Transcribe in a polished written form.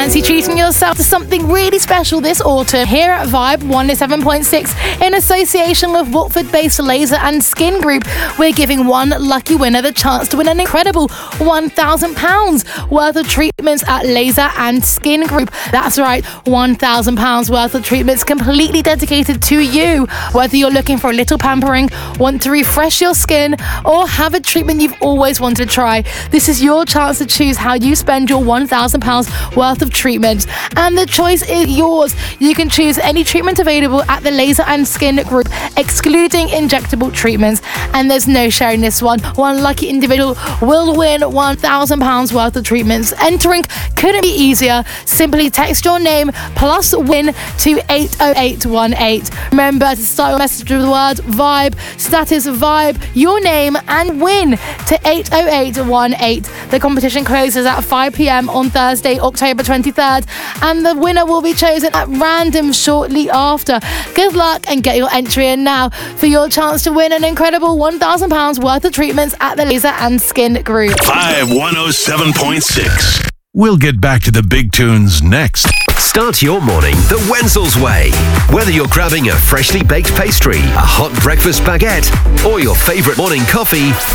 Fancy treating yourself to something really special this autumn? Here at Vibe 107.6, in association with Watford-based Laser and Skin Group, we're giving one lucky winner the chance to win an incredible £1,000 worth of treatments at Laser and Skin Group. That's right, £1,000 worth of treatments completely dedicated to you. Whether you're looking for a little pampering, want to refresh your skin, or have a treatment you've always wanted to try, this is your chance to choose how you spend your £1,000 worth of treatment. And the choice is yours. You can choose any treatment available at the Laser and Skin Group, excluding injectable treatments. And there's no sharing this one. One lucky individual will win £1,000 worth of treatments. Entering couldn't be easier. Simply text your name plus win to 80818. Remember to start your message with the word Vibe. So that is Vibe, your name, and win to 80818. The competition closes at 5 p.m. on Thursday, October 23rd, and the winner will be chosen at random shortly after. Good luck and get your entry in now for your chance to win an incredible £1,000 worth of treatments at the Laser and Skin Group. Vibe 107.6. We'll get back to the big tunes next. Start your morning the Wenzel's way. Whether you're grabbing a freshly baked pastry, a hot breakfast baguette, or your favourite morning coffee,